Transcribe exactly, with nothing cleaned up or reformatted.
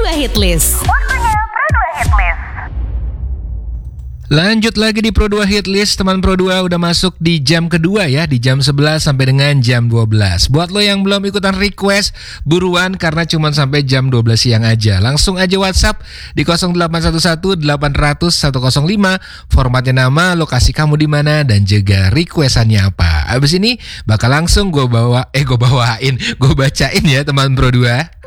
dua Hitlist. Waktunya Pro dua Hitlist. Lanjut lagi di Pro dua Hitlist, teman Pro dua udah masuk di jam kedua ya, di jam sebelas sampai dengan jam dua belas. Buat lo yang belum ikutan request, buruan karena cuma sampai jam dua belas siang aja. Langsung aja WhatsApp di nol delapan satu satu delapan nol nol satu nol lima, formatnya nama, lokasi kamu di mana, dan juga requestannya apa. Abis ini bakal langsung gue bawa, eh gue bawain, gue bacain ya teman Pro dua.